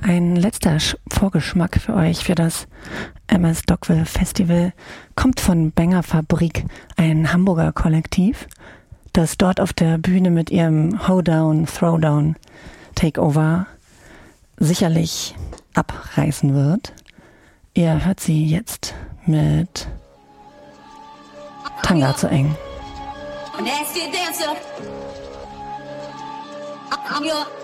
Ein letzter Vorgeschmack für euch für das MS Dockville Festival kommt von Banger Fabrik, ein Hamburger Kollektiv, das dort auf der Bühne mit ihrem Hoedown, Throwdown, Takeover sicherlich abreißen wird. Ihr hört sie jetzt mit Tanga zu eng. Nasty dancer. I'm your